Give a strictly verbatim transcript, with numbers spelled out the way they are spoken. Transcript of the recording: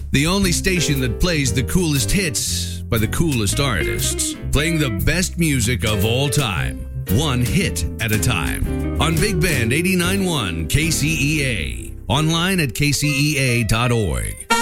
The only station that plays the coolest hits by the coolest artists. Playing the best music of all time. One hit at a time. On Big Band eighty-nine point one K C E A. Online at K C E A dot org.